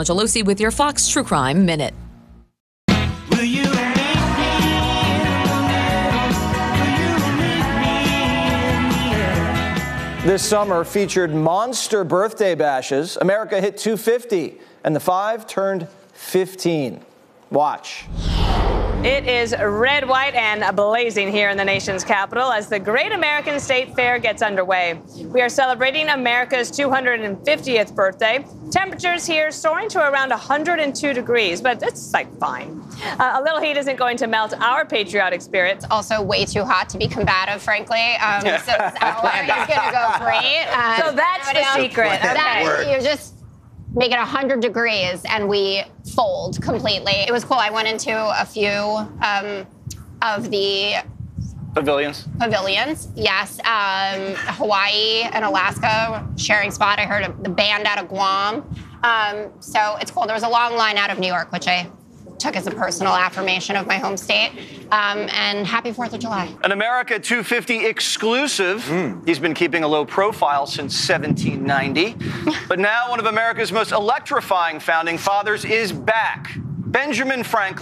Gelosi with your Fox True Crime Minute. Will you meet me in the middle? Will you meet me in the air? This summer featured monster birthday bashes. America hit 250, and the 5 turned 15. Watch. It is red, white, and blazing here in the nation's capital as the Great American State Fair gets underway. We are celebrating America's 250th birthday. Temperatures here soaring to around 102 degrees, but it's fine. A little heat isn't going to melt our patriotic spirit. It's also way too hot to be combative, frankly. So this hour is going to go great. So that's the secret. Okay. You just make it 100 degrees and we fold completely. It was cool. I went into a few of the pavilions. Yes. Hawaii and Alaska, sharing spot. I heard the band out of Guam. So it's cool. There was a long line out of New York, which I took as a personal affirmation of my home state. And happy 4th of July. An America 250 exclusive. He's been keeping a low profile since 1790. But now one of America's most electrifying founding fathers is back. Benjamin Franklin.